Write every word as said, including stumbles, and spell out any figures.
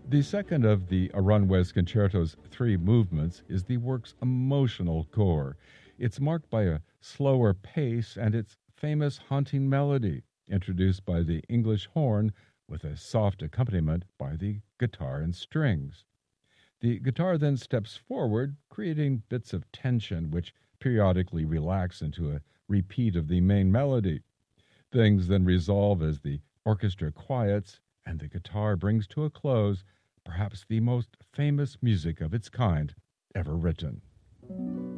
The second of the Aranjuez Concerto's three movements is the work's emotional core. It's marked by a slower pace and its famous haunting melody, introduced by the English horn with a soft accompaniment by the guitar and strings. The guitar then steps forward, creating bits of tension which periodically relax into a repeat of the main melody. Things then resolve as the orchestra quiets and the guitar brings to a close perhaps the most famous music of its kind ever written.